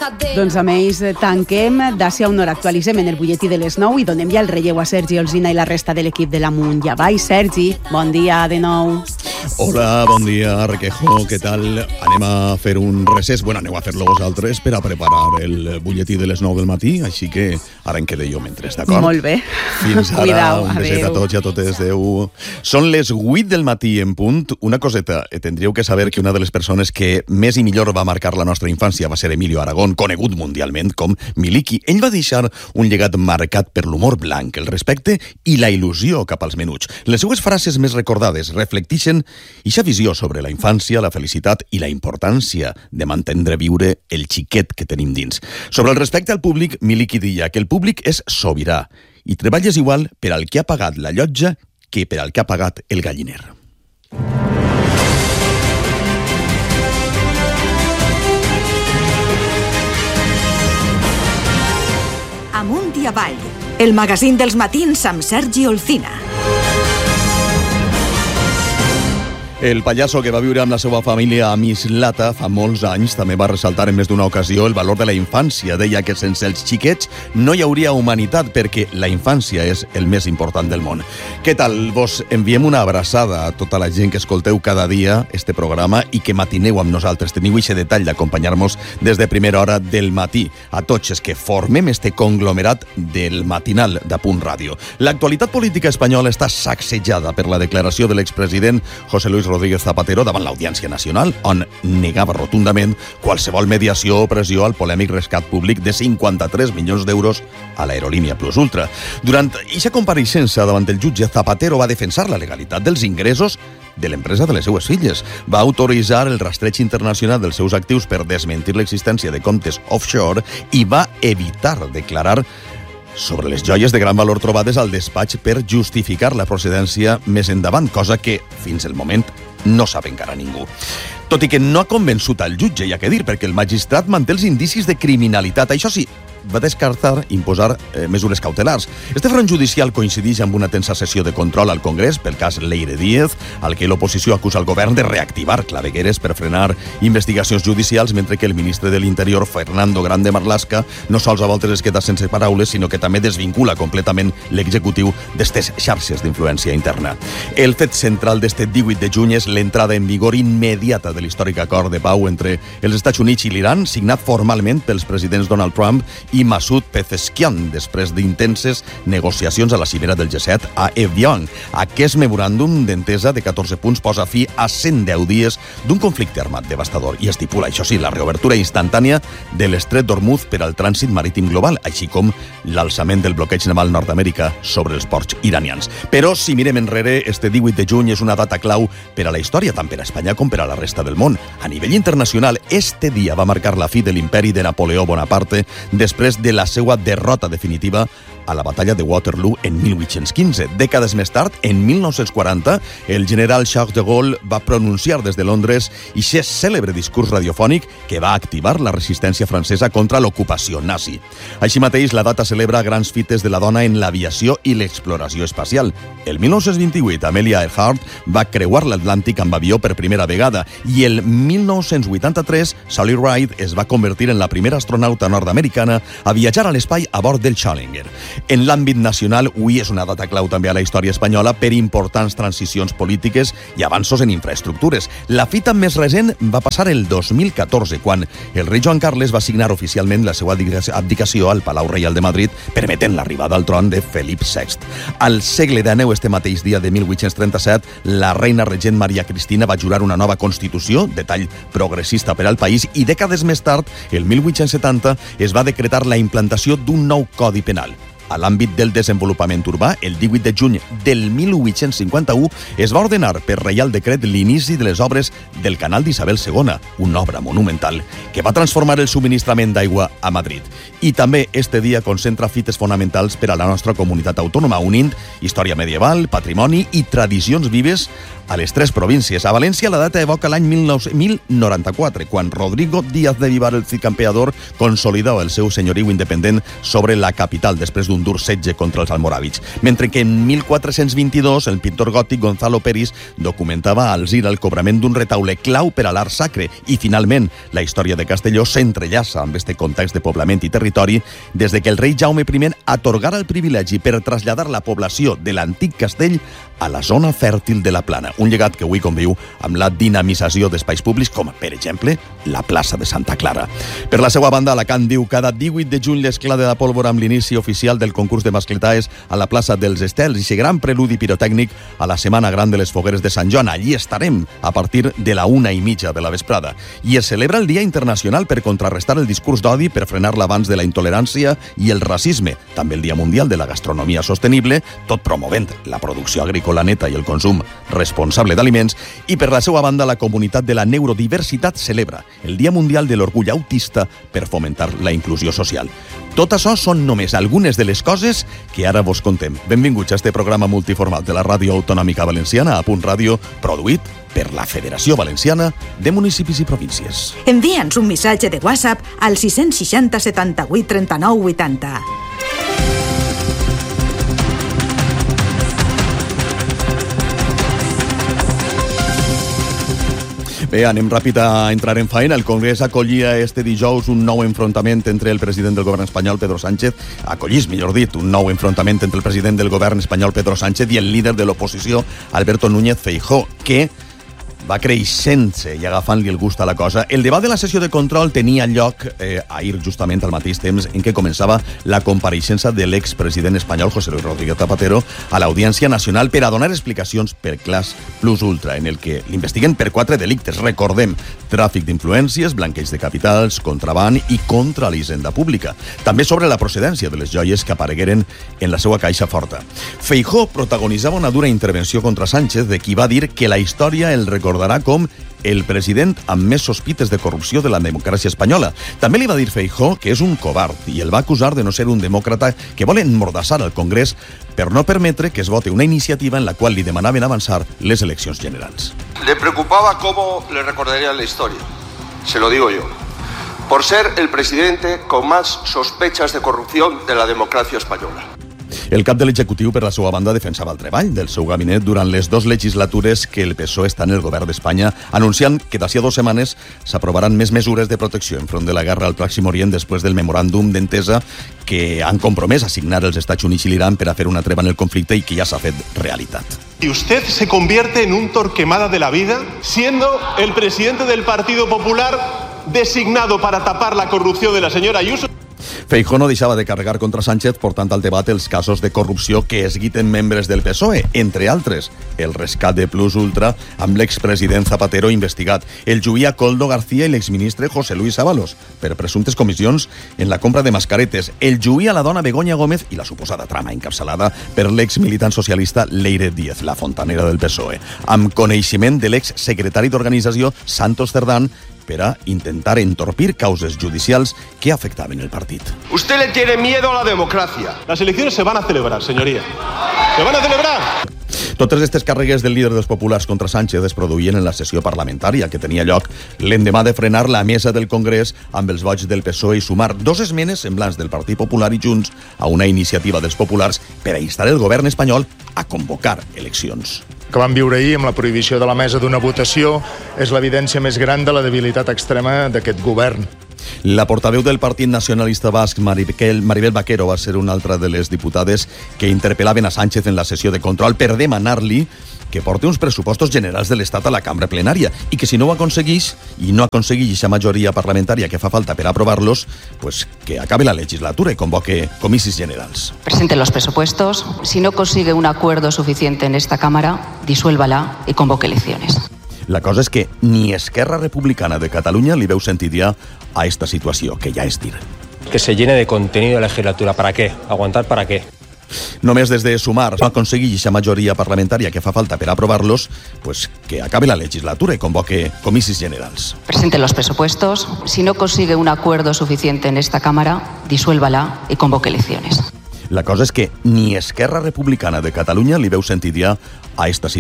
Doncs amb ells tanquem. D'ací a una hora actualitzem en el butlletí de les 9 i donem ja el relleu a Sergi Olzina i la resta de l'equip de l'Amunt i Avall. Sergi, bon dia de nou. Hola, bon dia, Requejo, què tal? Anem a fer un recés, aneu a fer-lo vosaltres per a preparar el butlletí de les 9 del matí, així que ara em quedo jo mentre, d'acord? Molt bé. Fins ara, Cuidao, un beset a tots i a totes, adeu. Són les 8 del matí en punt. Una coseta, tindríeu que saber que una de les persones que més i millor va marcar la nostra infància va ser Emilio Aragón, conegut mundialment com Miliki. Ell va deixar un llegat marcat per l'humor blanc, el respecte i la il·lusió cap als menuts. Les seues frases més recordades reflecteixen eixa visió sobre la infància, la felicitat i la importància de mantenir viure el xiquet que tenim dins. Sobre el respecte al públic, Miliki deia que el públic és sobirà i treballes igual per al que ha pagat la llotja que per al que ha pagat el galliner. Amunt i Avall, el magazín dels matins amb Sergi Olzina. El pallasso que va viure amb la seva família a Mislata fa molts anys també va ressaltar en més d'una ocasió el valor de la infància. Deia que sense els xiquets no hi hauria humanitat perquè la infància és el més important del món. Què tal? Vos enviem una abraçada a tota la gent que escolteu cada dia este programa i que matineu amb nosaltres. Teniu aquest detall d'acompanyar-nos des de primera hora del matí. A tots els que formem este conglomerat del matinal de Punt Ràdio. L'actualitat política espanyola està sacsejada per la declaració de l'expresident José Luis Rodríguez Zapatero davant l'Audiència Nacional, on negava rotundament qualsevol mediació o pressió al polèmic rescat públic de 53 milions d'euros a l'aerolínia Plus Ultra. Durant aquesta compareixença davant el jutge, Zapatero va defensar la legalitat dels ingressos de l'empresa de les seues filles. Va autoritzar el rastreig internacional dels seus actius per desmentir l'existència de comptes offshore i va evitar declarar sobre les joies de gran valor trobades al despatx per justificar la procedència més endavant, cosa que, fins al moment, no sap encara ningú. Tot i que no ha convençut al jutge, hi ha que dir, perquè el magistrat manté els indicis de criminalitat. Això sí, va descartar imposar mesures cautelars. Este front judicial coincideix amb una tensa sessió de control al Congrés pel cas Leire Díez, al que l'oposició acusa el govern de reactivar clavegueres per frenar investigacions judicials, mentre que el ministre de l'Interior, Fernando Grande Marlaska, no sols a voltes es queda sense paraules, sinó que també desvincula completament l'executiu d'estes xarxes d'influència interna. El fet central d'este 18 de juny és l'entrada en vigor immediata de l'històric acord de pau entre els Estats Units i l'Iran, signat formalment pels presidents Donald Trump i Masoud Pezeshkian, després d'intenses negociacions a la cimera del G7 a Evian. Aquest memoràndum d'entesa de 14 punts posa fi a 110 dies d'un conflicte armat devastador i estipula, això sí, la reobertura instantània de l'estret d'Hormuz per al trànsit marítim global, així com l'alçament del bloqueig naval nord-americà sobre els ports iranians. Però, si mirem enrere, este 18 de juny és una data clau per a la història, tant per a Espanya com per a la resta del món. A nivell internacional, este dia va marcar la fi de l'imperi de Napoleó Bonaparte després de la seva derrota definitiva a la batalla de Waterloo en 1815. Dècades més tard, en 1940, el general Charles de Gaulle va pronunciar des de Londres aquest cèlebre discurs radiofònic que va activar la resistència francesa contra l'ocupació nazi. Així mateix, la data celebra grans fites de la dona en l'aviació i l'exploració espacial. El 1928, Amelia Earhart va creuar l'Atlàntic amb avió per primera vegada i el 1983, Sally Ride es va convertir en la primera astronauta nord-americana a viatjar a l'espai a bord del Challenger. En l'àmbit nacional, avui és una data clau també a la història espanyola per importants transicions polítiques i avanços en infraestructures. La fita més recent va passar el 2014, quan el rei Joan Carles va signar oficialment la seva abdicació al Palau Reial de Madrid, permetent l'arribada al tron de Felip VI. Al segle XIX, este mateix dia de 1837, la reina regent Maria Cristina va jurar una nova Constitució, de tall progressista per al país, i dècades més tard, el 1870, es va decretar la implantació d'un nou Codi Penal. A l'àmbit del desenvolupament urbà, el 18 de juny del 1851 es va ordenar per reial decret l'inici de les obres del Canal d'Isabel II, una obra monumental que va transformar el subministrament d'aigua a Madrid. I també este dia concentra fites fonamentals per a la nostra comunitat autònoma, unint història medieval, patrimoni i tradicions vives a les 3 províncies. A València la data evoca l'any 1094, quan Rodrigo Díaz de Vivar, el Cid campeador, consolidava el seu senyoriu independent sobre la capital després d'un dur setge contra els almoràvits. Mentre que en 1422 el pintor gòtic Gonzalo Peris documentava a Alzira el cobrament d'un retaule clau per a l'art sacre i, finalment, la història de Castelló s'entrellaça amb este context de poblament i territori des de que el rei Jaume I atorgara el privilegi per traslladar la població de l'antic castell a la zona fèrtil de la Plana, un llegat que avui conviu amb la dinamització d'espais públics com, per exemple, la plaça de Santa Clara. Per la seva banda, Alacant diu cada 18 de juny l'esclada de pólvora amb l'inici oficial del concurs de mascletaes a la plaça dels Estels i ser gran preludi pirotècnic a la Setmana Gran de les Fogueres de Sant Joan. Allí estarem a partir de la 1:30 de la vesprada. I es celebra el Dia Internacional per contrarrestar el discurs d'odi, per frenar l'avanç de la intolerància i el racisme. També el Dia Mundial de la Gastronomia Sostenible, tot promovent la producció agrícola neta i el consum responsable d'aliments. I per la seva banda, la comunitat de la neurodiversitat celebra el Dia Mundial de l'Orgull Autista per fomentar la inclusió social. Tot això són només algunes de les coses que ara vos contem. Benvinguts a este programa multiformat de la Ràdio Autonòmica Valenciana, a Punt Ràdio, produït per la Federació Valenciana de Municipis i Províncies. Envia'ns un missatge de WhatsApp al 660 78 39 80. Bé, anem ràpid a entrar en faena. El Congrés acollia este dijous un nou enfrontament entre el president del govern espanyol, Pedro Sánchez, millor dit, un nou enfrontament entre el president del govern espanyol, Pedro Sánchez, i el líder de l'oposició, Alberto Núñez Feijóo, que va creixent-se i agafant-li el gust a la cosa. El debat de la sessió de control tenia lloc ahir, justament al mateix temps en què començava la compareixença de l'expresident espanyol José Luis Rodríguez Zapatero a l'Audiència Nacional per a donar explicacions per Cas Plus Ultra, en el que l'investiguen per 4 delictes. Recordem, tràfic d'influències, blanqueig de capitals, contraban i contra la hisenda pública. També sobre la procedència de les joies que aparegueren en la seva caixa forta. Feijóo protagonitzava una dura intervenció contra Sánchez, de qui va dir que la història el recordarà com el president amb més sospites de corrupció de la democràcia espanyola. També li va dir Feijóo que és un covard i el va acusar de no ser un demòcrata que vol emmordassar al Congrés per no permetre que es vote una iniciativa en la qual li demanaven avançar les eleccions generals. Le preocupaba cómo le recordarían la historia. Se lo digo yo. Por ser el presidente con más sospechas de corrupción de la democracia española. El cap de l'executiu, per la seva banda, defensava el treball del seu gabinet durant les 2 legislatures que el PSOE està en el govern d'Espanya, anunciant que d'ací a 2 setmanes s'aprovaran més mesures de protecció enfront de la guerra al Pròxim Orient després del memoràndum d'entesa que han compromès a signar els Estats Units i l'Iran per a fer una treva en el conflicte i que ja s'ha fet realitat. Y usted se convierte en un Torquemada de la vida, siendo el presidente del Partido Popular designado para tapar la corrupción de la señora Ayuso. Feijóo no deixava de carregar contra Sánchez, portant al debat els casos de corrupció que esguiten membres del PSOE, entre altres, el rescat de Plus Ultra amb l'expresident Zapatero investigat, el juí a Koldo García i l'exministre José Luis Ábalos per presumptes comissions en la compra de mascaretes, el juí a la dona Begoña Gómez i la suposada trama encapçalada per l'exmilitant socialista Leire Díez, la fontanera del PSOE, amb coneixement de l'exsecretari d'organització Santos Cerdán, per a intentar entorpir causes judicials que afectaven el partit. Usted le tiene miedo a la democracia. Las elecciones se van a celebrar, señoría. ¡Se van a celebrar! Totes aquestes càrregues del líder dels populars contra Sánchez es produïen en la sessió parlamentària que tenia lloc l'endemà de frenar la mesa del Congrés amb els vots del PSOE i sumar 2 esmenes semblants del Partit Popular i Junts a una iniciativa dels populars per a instar el govern espanyol a convocar eleccions. Que vam viure ahir amb la prohibició de la mesa d'una votació és l'evidència més gran de la debilitat extrema d'aquest govern. La portaveu del Partit Nacionalista Basc, Maribel Vaquero, va ser una altra de les diputades que interpel·laven a Sánchez en la sessió de control per demanar-li que porti uns pressupostos generals de l'Estat a la cambra plenària i que si no ho aconseguís i no aconseguís aquesta majoria parlamentària que fa falta per aprovar-los, pues que acabe la legislatura y convoque comicis generals. Presente los presupuestos. Si no consigue un acuerdo suficiente en esta Cámara, disuélvala y convoque elecciones. La cosa és que ni Esquerra Republicana de Catalunya li veu sentit ja a esta situació, que ja és dir. Que se llene de contenido la legislatura. ¿Para qué? ¿Aguantar para qué? Només des de Sumar no aconseguir aquesta majoria parlamentària que fa falta per aprovar-los, pues que acabe la legislatura y convoque comicis generals. Presente los presupuestos. Si no consigue un acuerdo suficiente en esta Cámara, disuélvala y convoque elecciones. La cosa és que ni Esquerra Republicana de Catalunya li veu sentit ja a esta situació.